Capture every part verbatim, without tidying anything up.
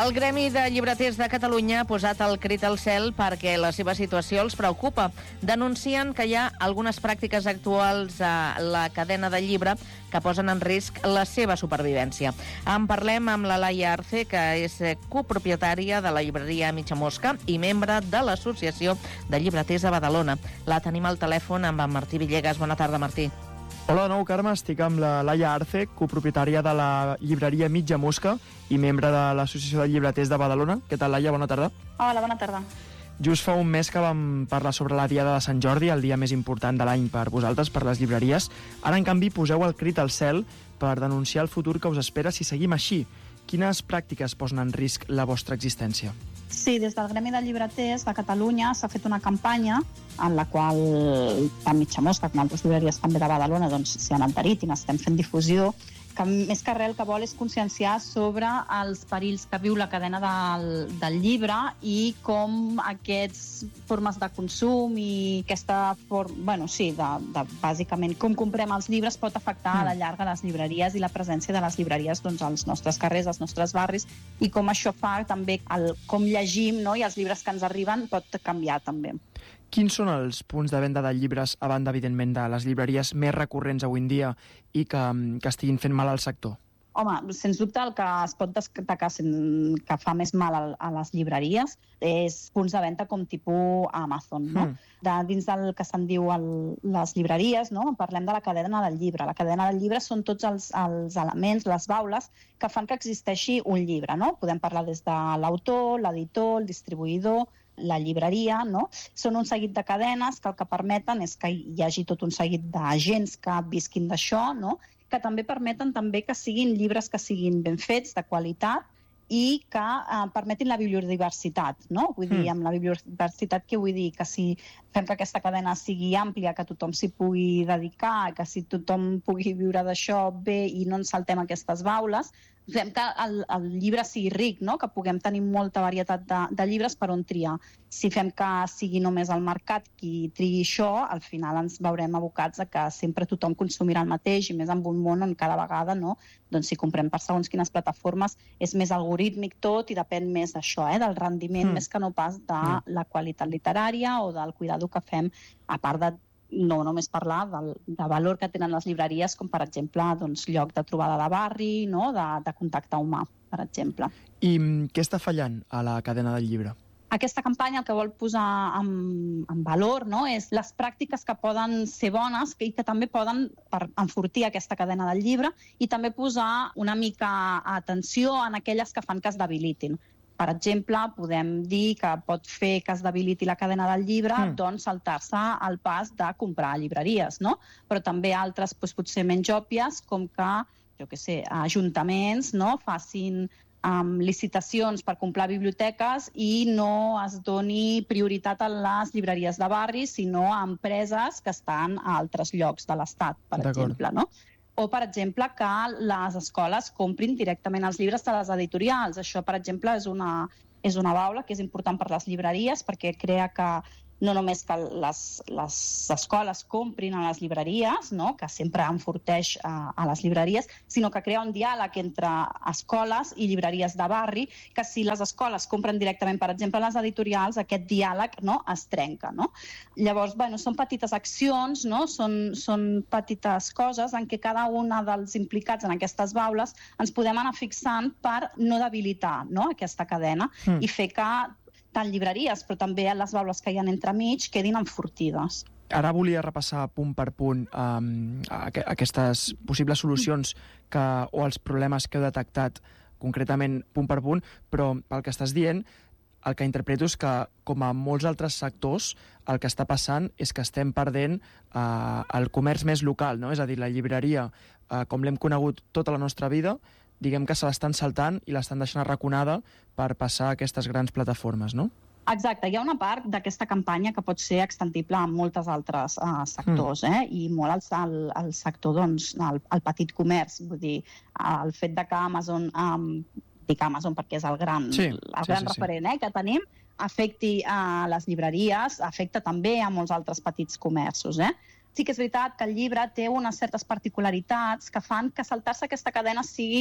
El Gremi de Llibreters de Catalunya ha posat el crit al cel perquè la seva situació els preocupa. Denuncien que hi ha algunes pràctiques actuals a la cadena del llibre que posen en risc la seva supervivència. En parlem amb la Laia Arce, que és copropietària de la llibreria Mitja Mosca i membre de l'Associació de Llibreters de Badalona. La tenim al telèfon amb en Martí Villegas. Bona tarda, Martí. Hola de nou, Carme. Estic amb la Laia Arce, copropietària de la llibreria Mitja Mosca i membre de l'Associació de Llibreters de Badalona. Què tal, Laia? Bona tarda. Hola, bona tarda. Just fa un mes que vam parlar sobre la Diada de Sant Jordi, el dia més important de l'any per vosaltres, per les llibreries. Ara, en canvi, poseu el crit al cel per denunciar el futur que us espera si seguim així. Quines pràctiques posen en risc la vostra existència? Sí, des del Gremi de Llibreters de Catalunya s'ha fet una campanya en la qual tant Mitja Mosca com altres llibreries també de Badalona doncs, s'hi han adherit i n'estem fent difusió, que més que res el que vol és conscienciar sobre els perills que viu la cadena del, del llibre i com aquestes formes de consum i aquesta forma, bueno, sí, de, de, bàsicament com comprem els llibres pot afectar a la llarga les llibreries i la presència de les llibreries doncs, als nostres carrers, als nostres barris, i com això fa també el, com llegim, no? I els llibres que ens arriben pot canviar també. Quins són els punts de venda de llibres, a banda, evidentment, de les llibreries més recurrents avui en dia i que, que estiguin fent mal al sector? Home, sens dubte el que es pot destacar que fa més mal a, a les llibreries és punts de venda com tipus Amazon, no? Mm. De, dins del que se'n diu el, les llibreries, no? Parlem de la cadena del llibre. La cadena del llibre són tots els, els elements, les baules que fan que existeixi un llibre, no? Podem parlar des de l'autor, l'editor, el distribuïdor, la llibreria, no? Són un seguit de cadenes que el que permeten és que hi hagi tot un seguit d'agents que visquin d'això, no? Que també permeten també que siguin llibres que siguin ben fets, de qualitat, i que eh, permetin la biodiversitat, no? Vull dir, amb la biodiversitat què vull dir? Que si fem que aquesta cadena sigui àmplia, que tothom s'hi pugui dedicar, que si tothom pugui viure d'això bé i no ens saltem aquestes baules, fem que el, el llibre sigui ric, no? Que puguem tenir molta varietat de, de llibres per on triar. Si fem que sigui només el mercat qui trigui això, al final ens veurem abocats a que sempre tothom consumirà el mateix, i més en un món on cada vegada, no? Doncs si comprem per segons quines plataformes és més algorítmic tot i depèn més d'això, eh? Del rendiment, mm. més que no pas de mm. la qualitat literària o del cuidado que fem, a part de no només parlar del, de valor que tenen les llibreries, com per exemple doncs, lloc de trobada de barri, no? de, de contacte humà, per exemple. I què està fallant a la cadena del llibre? Aquesta campanya el que vol posar en, en valor, no? És les pràctiques que poden ser bones i que també poden per enfortir aquesta cadena del llibre i també posar una mica atenció en aquelles que fan que es debilitin. Per exemple, podem dir que pot fer que es debiliti la cadena del llibre, mm. doncs saltar-se el pas de comprar llibreries, no? Però també altres doncs, potser menys òbvies, com que, jo què sé, ajuntaments, no? Facin um, licitacions per comprar biblioteques i no es doni prioritat a les llibreries de barri, sinó a empreses que estan a altres llocs de l'Estat, per exemple, no? O, per exemple, que les escoles comprin directament els llibres de les editorials. Això, per exemple, és una, és una baula que és important per les llibreries perquè crea que no només que les, les escoles comprin a les llibreries, no? Que sempre enforteix a, a les llibreries, sinó que crea un diàleg entre escoles i llibreries de barri, que si les escoles compren directament, per exemple, a les editorials, aquest diàleg, no? Es trenca. No? Llavors, bueno, són petites accions, no? són, són petites coses en què cada una dels implicats en aquestes baules ens podem anar fixant per no debilitar, no? Aquesta cadena mm. i fer que tant llibreries, però també les baules que hi ha entremig quedin enfortides. Ara volia repassar punt per punt um, aquestes possibles solucions que, o els problemes que heu detectat concretament punt per punt, però pel que estàs dient, el que interpreto és que, com a molts altres sectors, el que està passant és que estem perdent uh, el comerç més local, no? És a dir, la llibreria, uh, com l'hem conegut tota la nostra vida, diguem que se l'estan saltant i l'estan deixant arraconada per passar a aquestes grans plataformes, no? Exacte, hi ha una part d'aquesta campanya que pot ser extendible a moltes altres uh, sectors, mm. eh? I molt al, al, al sector, doncs, al, al petit comerç, vull dir, el fet de que Amazon, um, dic Amazon perquè és el gran, sí, el sí, gran sí, referent sí. eh, que tenim, afecti a les llibreries, afecta també a molts altres petits comerços, eh? Sí que és veritat que el llibre té unes certes particularitats que fan que saltar-se aquesta cadena sigui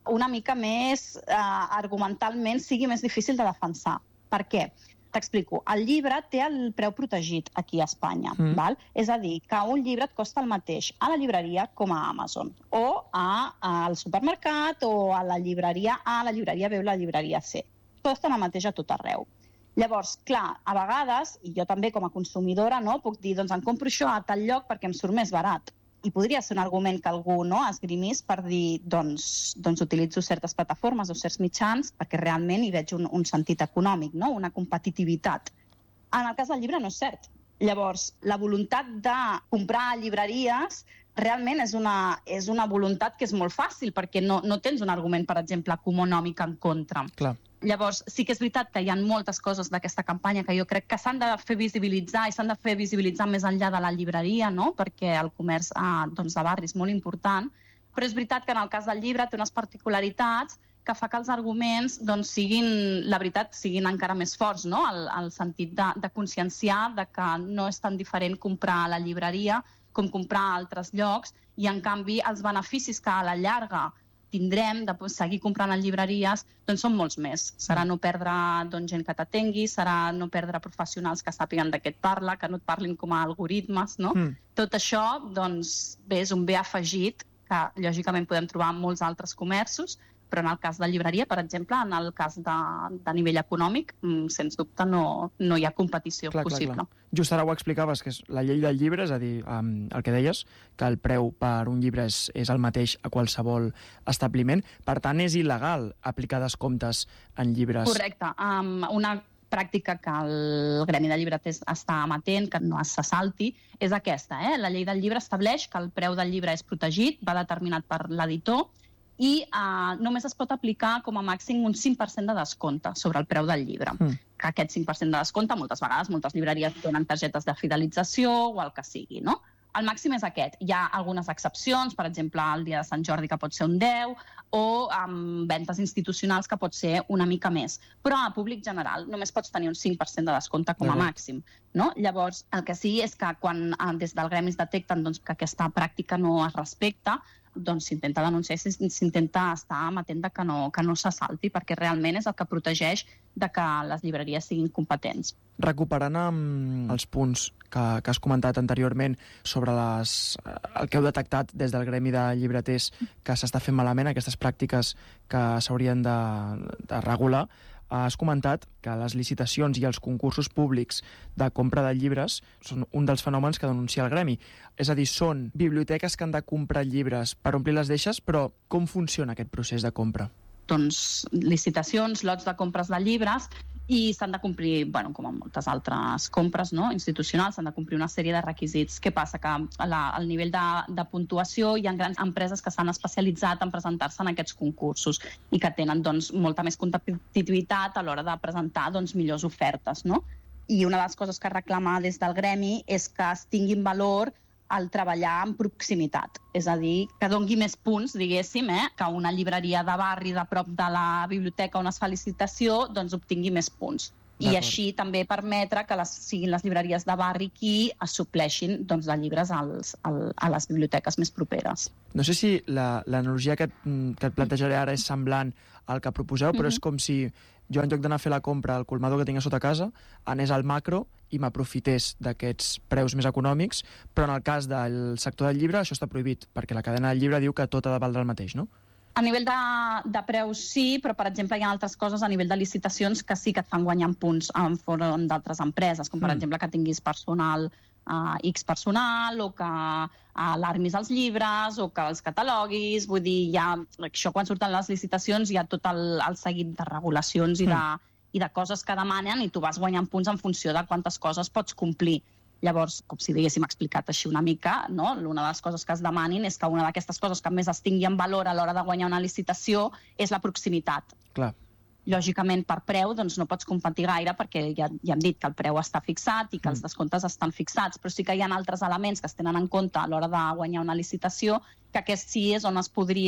una mica més eh, argumentalment sigui més difícil de defensar. Per què? T'explico. El llibre té el preu protegit aquí a Espanya. Mm. Val? És a dir, que un llibre et costa el mateix a la llibreria com a Amazon, o a, al supermercat, o a la llibreria A, la llibreria B o la llibreria C. Costa el mateix a tot arreu. Llavors, clar, a vegades, i jo també com a consumidora, no, puc dir, doncs em compro això a tal lloc perquè em surt més barat. I podria ser un argument que algú no, esgrimís per dir, doncs, doncs utilitzo certes plataformes o certs mitjans perquè realment hi veig un, un sentit econòmic, no? Una competitivitat. En el cas del llibre no és cert. Llavors, la voluntat de comprar llibreries realment és una, és una voluntat que és molt fàcil perquè no, no tens un argument, per exemple, econòmic en contra. Clar. Llavors, sí que és veritat que hi ha moltes coses d'aquesta campanya que jo crec que s'han de fer visibilitzar i s'han de fer visibilitzar més enllà de la llibreria, no? Perquè el comerç ah, doncs de barri és molt important, però és veritat que en el cas del llibre té unes particularitats que fa que els arguments doncs, siguin, la veritat, siguin encara més forts, no? El, el sentit de, de conscienciar de que no és tan diferent comprar a la llibreria com comprar a altres llocs i, en canvi, els beneficis que a la llarga tindrem de seguir comprant a llibreries, doncs són molts més. Serà no perdre doncs, gent que t'atengui, serà no perdre professionals que sàpiguen de què et parla, que no et parlin com a algoritmes, no? Mm. Tot això, doncs, bé, és un bé afegit que, lògicament, podem trobar en molts altres comerços, però en el cas de llibreria, per exemple, en el cas de, de nivell econòmic, sens dubte no, no hi ha competició clar, possible. Clar, clar. Just ara ho explicaves, que és la llei del llibre, és a dir, um, el que deies, que el preu per un llibre és, és el mateix a qualsevol establiment. Per tant, és il·legal aplicar descomptes en llibres. Correcte. Um, una pràctica que el Gremi de Llibreters està amatent, que no se salti, és aquesta. Eh? La llei del llibre estableix que el preu del llibre és protegit, va determinat per l'editor, i uh, només es pot aplicar com a màxim un cinc per cent de descompte sobre el preu del llibre. Mm. Que aquest cinc per cent de descompte, moltes vegades, moltes llibreries donen targetes de fidelització o el que sigui, no? El màxim és aquest. Hi ha algunes excepcions, per exemple, el dia de Sant Jordi, que pot ser un deu, o amb ventes institucionals, que pot ser una mica més. Però a públic general només pots tenir un cinc per cent de descompte com a màxim. No? Llavors, el que sí és que quan des del gremi es detecten doncs, que aquesta pràctica no es respecta, doncs s'intenta denunciar i s'intenta estar amatent que no, que no se salti, perquè realment és el que protegeix de que les llibreries siguin competents. Recuperant um, els punts que, que has comentat anteriorment sobre les, el que heu detectat des del Gremi de Llibreters que s'està fent malament, aquestes pràctiques que s'haurien de, de regular, has comentat que les licitacions i els concursos públics de compra de llibres són un dels fenòmens que denuncia el Gremi. És a dir, són biblioteques que han de comprar llibres per omplir les deixes, però com funciona aquest procés de compra? Doncs licitacions, lots de compres de llibres, i s'han de complir, bueno, com en moltes altres compres no? institucionals, s'han de complir una sèrie de requisits. Què passa? Que la, al nivell de, de puntuació hi ha grans empreses que s'han especialitzat en presentar-se en aquests concursos i que tenen doncs, molta més competitivitat a l'hora de presentar doncs, millors ofertes. No? I una de les coses que reclama des del Gremi és que es tinguin valor al treballar en proximitat. És a dir, que dongui més punts, diguéssim, eh? que una llibreria de barri de prop de la biblioteca on es fa licitació doncs obtingui més punts. I així també permetre que les, siguin les llibreries de barri qui es supleixin doncs, de llibres als, al, a les biblioteques més properes. No sé si l'analogia que, que et plantejaré ara és semblant al que proposeu, però mm-hmm. és com si jo, en lloc d'anar a fer la compra al colmador que tinc a sota casa, anés al macro i m'aprofités d'aquests preus més econòmics, però en el cas del sector del llibre això està prohibit, perquè la cadena del llibre diu que tot ha de valdre el mateix, no? A nivell de, de preus sí, però per exemple hi ha altres coses a nivell de licitacions que sí que et fan guanyar punts enfront d'altres empreses, com per mm. exemple que tinguis personal, uh, X personal, o que uh, l'armis els llibres, o que els cataloguis, vull dir, hi ha, això quan surten les licitacions hi ha tot el, el seguit de regulacions i de, mm. i de coses que demanen i tu vas guanyant punts en funció de quantes coses pots complir. Llavors, com si diguéssim explicat així una mica, no? Una de les coses que es demanin és que una d'aquestes coses que més es tingui en valor a l'hora de guanyar una licitació és la proximitat. Clar. Lògicament, per preu, doncs no pots competir gaire perquè ja, ja hem dit que el preu està fixat i que mm. els descomptes estan fixats, però sí que hi ha altres elements que es tenen en compte a l'hora de guanyar una licitació, que aquest sí és on es podria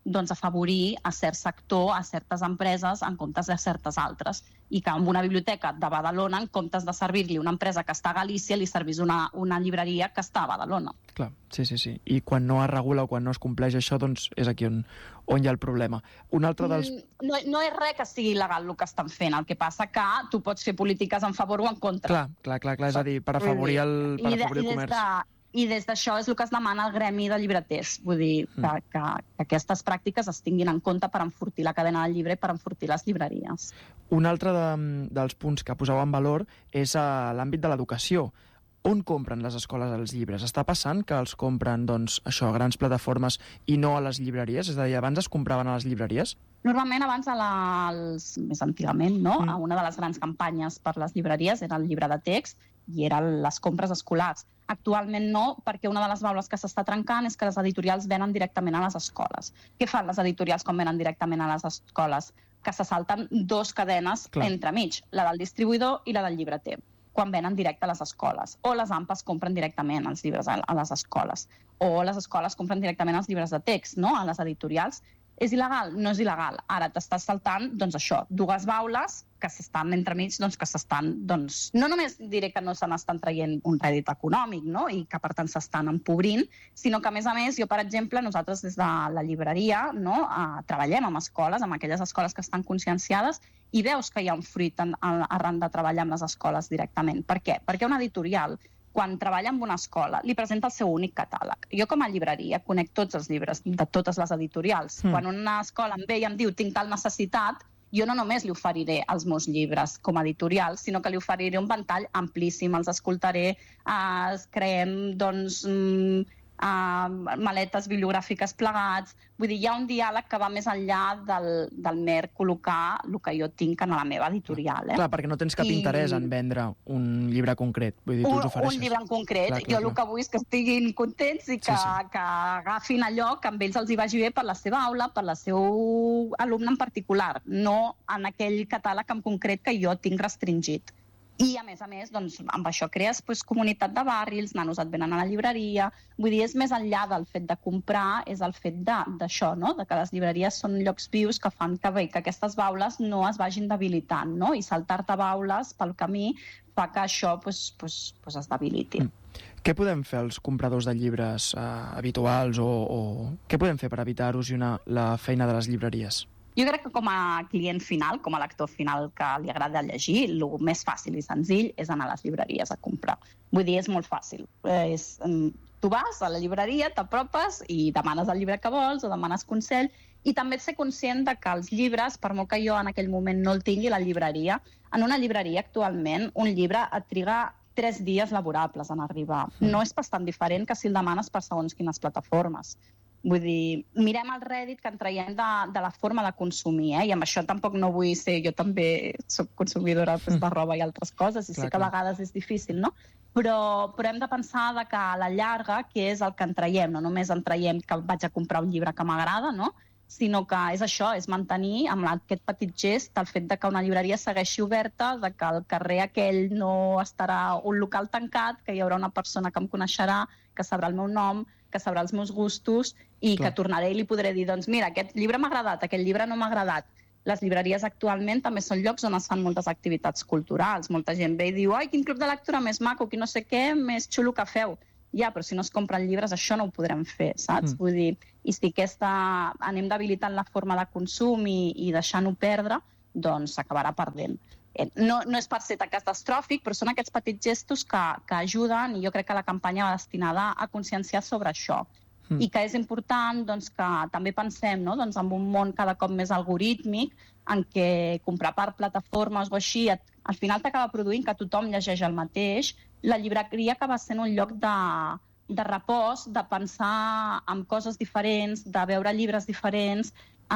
doncs, afavorir a cert sector, a certes empreses, en comptes de certes altres. I que amb una biblioteca de Badalona, en comptes de servir-li una empresa que està a Galícia, li servís una, una llibreria que està a Badalona. Clar, sí, sí, sí. I quan no es regula o quan no es compleix això, doncs és aquí on, on hi ha el problema. Un altre dels... No, no és res que sigui il·legal el que estan fent, el que passa que tu pots fer polítiques en favor o en contra. Clar, clar, clar, clar és a dir, per afavorir el, per I de, afavorir el i comerç. De, I des d'això és el que es demana al gremi de llibreters, vull dir, que, Mm. que, que aquestes pràctiques es tinguin en compte per enfortir la cadena del llibre i per enfortir les llibreries. Un altre de, dels punts que poseu en valor és a l'àmbit de l'educació. On compren les escoles els llibres? Està passant que els compren, doncs, això, a grans plataformes i no a les llibreries? És a dir, abans es compraven a les llibreries? Normalment, abans, a la, els, més antigament, no? Mm. Mm. una de les grans campanyes per les llibreries era el llibre de text i eren les compres escolars. Actualment no, perquè una de les baules que s'està trencant és que les editorials venen directament a les escoles. Què fan les editorials quan venen directament a les escoles? Que se salten dos cadenes Clar. entremig, la del distribuïdor i la del llibreter, quan venen directe a les escoles. O les AMPAs compren directament els llibres a les escoles. O les escoles compren directament els llibres de text, no?, a les editorials. És il·legal? No és il·legal. Ara t'estàs saltant, doncs això, dues baules que s'estan entremig, doncs que s'estan, doncs... No només diré que no se n'estan traient un rèdit econòmic, no?, i que per tant s'estan empobrint, sinó que a més a més, jo per exemple, nosaltres des de la llibreria, no?, eh, treballem amb escoles, amb aquelles escoles que estan conscienciades, i veus que hi ha un fruit en, en, arran de treballar amb les escoles directament. Per què? Perquè una editorial, quan treballa amb una escola, li presenta el seu únic catàleg. Jo, com a llibreria, conec tots els llibres de totes les editorials. Mm. Quan una escola em ve i em diu tinc tal necessitat, jo no només li oferiré els meus llibres com a editorial, sinó que li oferiré un ventall amplíssim, els escoltaré, eh, creem, doncs, mm, Uh, maletes bibliogràfiques plegats. Vull dir, hi ha un diàleg que va més enllà del, del mer col·locar el que jo tinc en la meva editorial. Eh? Clar, perquè no tens cap I... interès en vendre un llibre concret. Vull dir, tu un, els ofereixes. un llibre en concret. Clar, clar, jo el clar. que vull és que estiguin contents i que, Sí, sí. que agafin allò que amb ells els hi vagi bé per la seva aula, per la seu alumne en particular, no en aquell catàleg en concret que jo tinc restringit. I, a més a més, doncs, amb això crees doncs, comunitat de barri, els nanos et venen a la llibreria. Vull dir, és més enllà del fet de comprar, és el fet d'això, no?, de que les llibreries són llocs vius que fan que, bé, que aquestes baules no es vagin debilitant, no?, i saltar-te baules pel camí fa que això doncs, doncs, doncs es debiliti. Mm. Què podem fer els compradors de llibres eh, habituals o, o què podem fer per evitar erosionar la feina de les llibreries? Jo crec que com a client final, com a lector final que li agrada llegir, el més fàcil i senzill és anar a les llibreries a comprar. Vull dir, és molt fàcil. Eh, és, tu vas a la llibreria, t'apropes i demanes el llibre que vols o demanes consell, i també ser conscient de que els llibres, per molt que jo en aquell moment no el tingui a la llibreria, en una llibreria actualment un llibre et triga tres dies laborables en arribar. No és bastant diferent que si el demanes per segons quines plataformes. Vull dir, mirem el Reddit que en traiem de, de la forma de consumir, eh? I amb això tampoc no vull ser... Jo també soc consumidora pues, de roba i altres coses, i clar, sé que a clar. vegades és difícil, no? Però, però hem de pensar de que a la llarga, què és el que en traiem? No només en traiem que vaig a comprar un llibre que m'agrada, no?, sinó que és això, és mantenir amb aquest petit gest el fet de que una llibreria segueixi oberta, de que el carrer aquell no estarà un local tancat, que hi haurà una persona que em coneixerà, que sabrà el meu nom, que sabrà els meus gustos i Clar. que tornaré i li podré dir, doncs mira, aquest llibre m'ha agradat, aquest llibre no m'ha agradat. Les llibreries actualment també són llocs on es fan moltes activitats culturals. Molta gent ve i diu, ai, quin club de lectura més maco, quin no sé què, més xulo que feu. Ja, però si no es compren llibres, això no ho podrem fer, saps? Mm. Vull dir, i si aquesta anem debilitant la forma de consum i, i deixant-ho perdre, doncs s'acabarà perdent. Eh, No, no és per ser tan catastròfic, però són aquests petits gestos que, que ajuden, i jo crec que la campanya va destinada a conscienciar sobre això. Mm. I que és important doncs, que també pensem, no?, doncs, en un món cada cop més algorítmic, en què comprar per plataformes o així, et, al final t'acaba produint que tothom llegeix el mateix. La llibreria acaba sent un lloc de, de repòs, de pensar en coses diferents, de veure llibres diferents,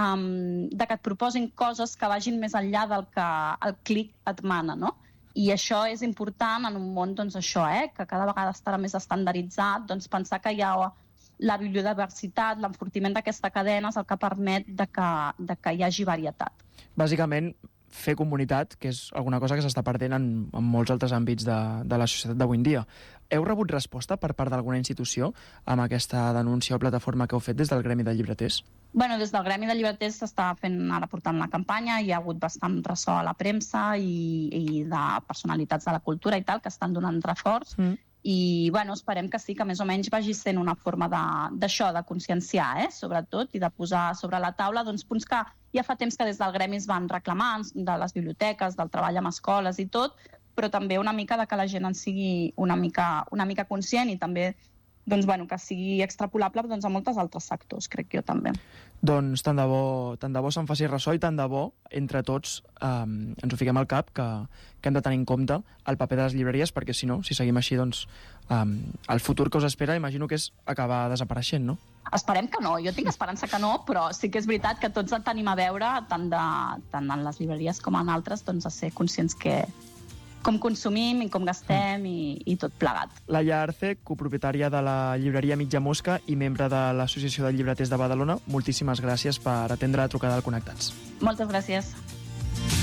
um, de que et proposin coses que vagin més enllà del que el clic et mana, no? I això és important en un món, doncs, això, eh, que cada vegada estarà més estandarditzat, doncs, pensar que hi ha la biodiversitat, l'enfortiment d'aquesta cadena és el que permet de que, de que hi hagi varietat. Bàsicament, fer comunitat, que és alguna cosa que s'està perdent en, en molts altres àmbits de, de la societat d'avui en dia. Heu rebut resposta per part d'alguna institució amb aquesta denúncia o plataforma que heu fet des del Gremi de Llibreters? Bueno, des del Gremi de Llibreters s'està fent ara portant la campanya, hi ha hagut bastant ressò a la premsa i, i de personalitats de la cultura i tal, que estan donant reforç. Mm. I bueno, esperem que sí, que més o menys vagi sent una forma d'això, de, de conscienciar, eh, sobretot, i de posar sobre la taula doncs, punts que ja fa temps que des del Gremi es van reclamar, de les biblioteques, del treball amb escoles i tot, però també una mica de que la gent en sigui una mica, una mica conscient i també doncs, bueno, que sigui extrapolable doncs, a molts altres sectors, crec jo també. Doncs tant de bo, tant de bo se'n faci ressò i tant de bo, entre tots, eh, ens ho fiquem al cap, que, que hem de tenir en compte el paper de les llibreries, perquè si no, si seguim així, doncs, eh, el futur que us espera imagino que és acabar desapareixent, no? Esperem que no, jo tinc esperança que no, però sí que és veritat que tots tenim a veure, tant, de, tant en les llibreries com en altres, doncs, a ser conscients que com consumim i com gastem i, i tot plegat. Laia Arce, copropietària de la llibreria Mitja Mosca i membre de l'Associació de Llibreters de Badalona, moltíssimes gràcies per atendre la trucada al Connectats. Moltes gràcies.